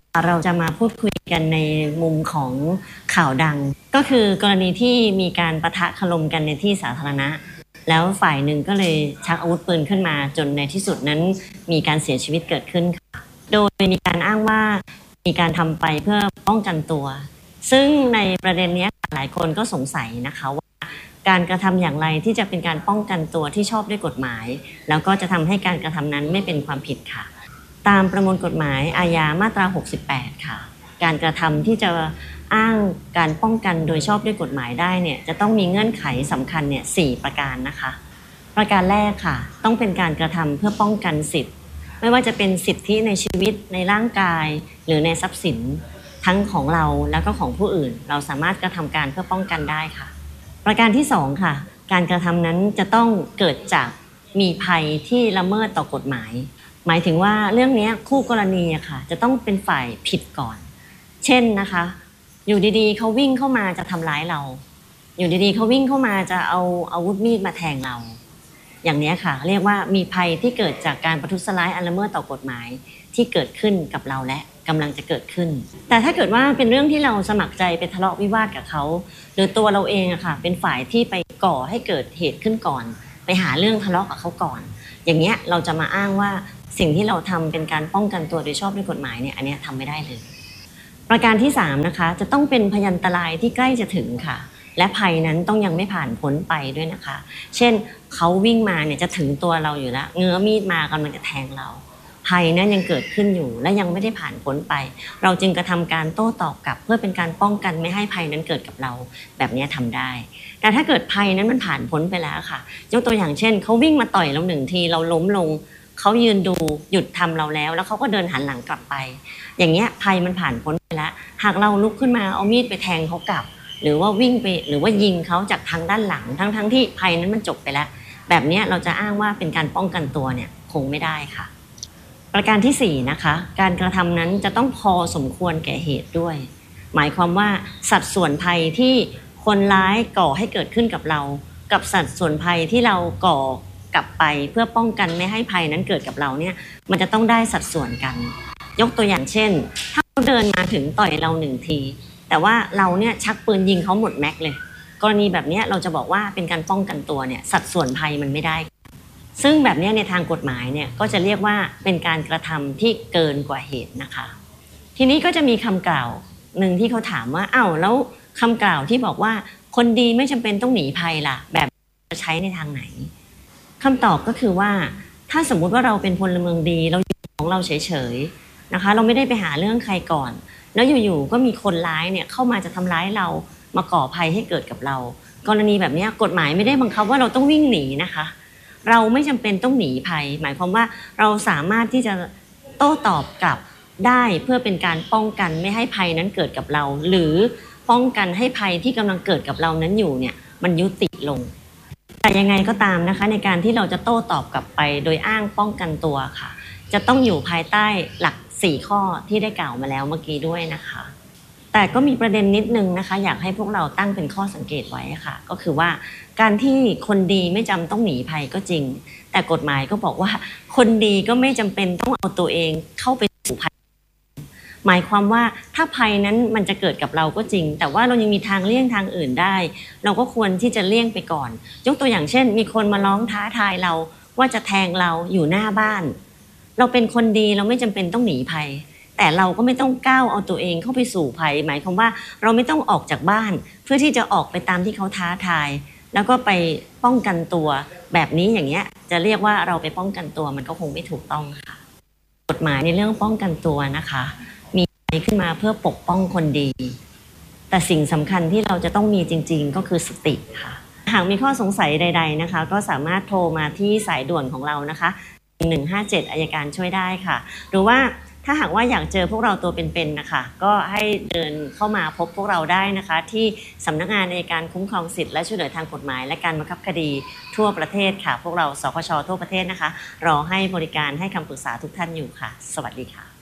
เราจะมาพูดคุยกันในมุมของข่าวดังก็คือกรณีที่มีการปะทะคารมกันในที่สาธารณะแล้วฝ่ายหนึ่งก็เลยชักอาวุธปืนขึ้นมาจนในที่สุดนั้นมีการเสียชีวิตเกิดขึ้นค่ะโดยมีการอ้างว่ามีการทำไปเพื่อป้องกันตัวซึ่งในประเด็นนี้หลายคนก็สงสัยนะคะว่าการกระทำอย่างไรที่จะเป็นการป้องกันตัวที่ชอบด้วยกฎหมายแล้วก็จะทำให้การกระทำนั้นไม่เป็นความผิดค่ะตามประมวลกฎหมายอาญามาตรา68ค่ะการกระทำที่จะอ้างการป้องกันโดยชอบด้วยกฎหมายได้เนี่ยจะต้องมีเงื่อนไขสำคัญเนี่ย4ประการนะคะประการแรกค่ะต้องเป็นการกระทำเพื่อป้องกันสิทธิ์ไม่ว่าจะเป็นสิทธิในชีวิตในร่างกายหรือในทรัพย์สินทั้งของเราแล้วก็ของผู้อื่นเราสามารถกระทำการเพื่อป้องกันได้ค่ะประการที่2ค่ะการกระทำนั้นจะต้องเกิดจากมีภัยที่ละเมิดต่อกฎหมายหมายถึงว่าเรื่องนี้คู่กรณีค่ะจะต้องเป็นฝ่ายผิดก่อนเช่นนะคะอยู่ดีๆเขาวิ่งเข้ามาจะทำร้ายเราอยู่ดีๆเขาวิ่งเข้ามาจะเอาอาวุธมีดมาแทงเราอย่างนี้ค่ะเรียกว่ามีภัยที่เกิดจากการประทุษร้ายอันละเมิดต่อกฎหมายที่เกิดขึ้นกับเราและกำลังจะเกิดขึ้นแต่ถ้าเกิดว่าเป็นเรื่องที่เราสมัครใจไปทะเลาะวิวาทกับเขาหรือตัวเราเองอะค่ะเป็นฝ่ายที่ไปก่อให้เกิดเหตุขึ้นก่อนไปหาเรื่องทะเลาะกับเขาก่อนอย่างเงี้ยเราจะมาอ้างว่าสิ่งที่เราทำเป็นการป้องกันตัวโดยชอบด้วยกฎหมายเนี่ยอันนี้ทำไม่ได้เลยประการที่3นะคะจะต้องเป็นพยันตรายที่ใกล้จะถึงค่ะและภัยนั้นต้องยังไม่ผ่านพ้นไปด้วยนะคะเช่นเขาวิ่งมาเนี่ยจะถึงตัวเราอยู่แล้วเงื้อมีดมากำลังจะแทงเราภัยนั้นยังเกิดขึ้นอยู่และยังไม่ได้ผ่านพ้นไปเราจึงกระทำการโต้ตอบกลับเพื่อเป็นการป้องกันไม่ให้ภัยนั้นเกิดกับเราแบบนี้ทำได้แต่ถ้าเกิดภัยนั้นมันผ่านพ้นไปแล้วค่ะยกตัวอย่างเช่นเขาวิ่งมาต่อยเรา1ทีเราล้มลงเขายืนดูหยุดทำเราแล้วเขาก็เดินหันหลังกลับไปอย่างเงี้ยภัยมันผ่านพ้นไปแล้วหากเราลุกขึ้นมาเอามีดไปแทงเขากลับหรือว่าวิ่งไปหรือว่ายิงเขาจากทางด้านหลังทั้งที่ภัยนั้นมันจบไปแล้วแบบนี้เราจะอ้างว่าเป็นการป้องกันตัวเนี่ยคงไม่ได้ค่ะประการที่4นะคะการกระทำนั้นจะต้องพอสมควรแก่เหตุด้วยหมายความว่าสัดส่วนภัยที่คนร้ายก่อให้เกิดขึ้นกับเรากับสัดส่วนภัยที่เราก่อกลับไปเพื่อป้องกันไม่ให้ภัยนั้นเกิดกับเราเนี่ยมันจะต้องได้สัดส่วนกันยกตัวอย่างเช่นถ้าเขาเดินมาถึงต่อยเรา1ทีแต่ว่าเราเนี่ยชักปืนยิงเขาหมดแม็กเลยกรณีแบบนี้เราจะบอกว่าเป็นการป้องกันตัวเนี่ยสัดส่วนภัยมันไม่ได้ซึ่งแบบนี้ในทางกฎหมายเนี่ยก็จะเรียกว่าเป็นการกระทำที่เกินกว่าเหตุนะคะทีนี้ก็จะมีคำกล่าวหนึ่งที่เขาถามว่าอ้าวแล้วคำกล่าวที่บอกว่าคนดีไม่จำเป็นต้องหนีภัยล่ะแบบจะใช้ในทางไหนคำตอบก็คือว่าถ้าสมมุติว่าเราเป็นพลเมืองดีเราอยู่ของเราเฉยๆนะคะเราไม่ได้ไปหาเรื่องใครก่อนแล้วอยู่ๆก็มีคนร้ายเนี่ยเข้ามาจะทำร้ายเรามาก่อภัยให้เกิดกับเรากรณีแบบนี้กฎหมายไม่ได้บังคับว่าเราต้องวิ่งหนีนะคะเราไม่จำเป็นต้องหนีภัยหมายความว่าเราสามารถที่จะโต้ตอบกลับได้เพื่อเป็นการป้องกันไม่ให้ภัยนั้นเกิดกับเราหรือป้องกันให้ภัยที่กำลังเกิดกับเรานั้นอยู่เนี่ยมันยุติลงแต่ยังไงก็ตามนะคะในการที่เราจะโต้ตอบกลับไปโดยอ้างป้องกันตัวค่ะจะต้องอยู่ภายใต้หลัก4ข้อที่ได้กล่าวมาแล้วเมื่อกี้ด้วยนะคะแต่ก็มีประเด็นนิดนึงนะคะอยากให้พวกเราตั้งเป็นข้อสังเกตไว้ค่ะก็คือว่าการที่คนดีไม่จำต้องหนีภัยก็จริงแต่กฎหมายก็บอกว่าคนดีก็ไม่จำเป็นต้องเอาตัวเองเข้าไปสู่ภัยหมายความว่าถ้าภัยนั้นมันจะเกิดกับเราก็จริงแต่ว่าเรายังมีทางเลี่ยงทางอื่นได้เราก็ควรที่จะเลี่ยงไปก่อนยกตัวอย่างเช่นมีคนมาร้องท้าทายเราว่าจะแทงเราอยู่หน้าบ้านเราเป็นคนดีเราไม่จำเป็นต้องหนีภัยแต่เราก็ไม่ต้องก้าวเอาตัวเองเข้าไปสู่ภัยหมายความว่าเราไม่ต้องออกจากบ้านเพื่อที่จะออกไปตามที่เขาท้าทายแล้วก็ไปป้องกันตัวแบบนี้อย่างเงี้ยจะเรียกว่าเราไปป้องกันตัวมันก็คงไม่ถูกต้องค่ะกฎหมายในเรื่องป้องกันตัวนะคะมีขึ้นมาเพื่อปกป้องคนดีแต่สิ่งสำคัญที่เราจะต้องมีจริงๆก็คือสติค่ะหากมีข้อสงสัยใดๆนะคะก็สามารถโทรมาที่สายด่วนของเรานะคะ157อัยการช่วยได้ค่ะหรือว่าถ้าหากว่าอยากเจอพวกเราตัวเป็นๆนะคะก็ให้เดินเข้ามาพบพวกเราได้นะคะที่สำนักงานอัยการคุ้มครองสิทธิและช่วยเหลือทางกฎหมายและการบังคับคดีทั่วประเทศค่ะพวกเราสคช.ทั่วประเทศนะคะรอให้บริการให้คำปรึกษาทุกท่านอยู่ค่ะสวัสดีค่ะ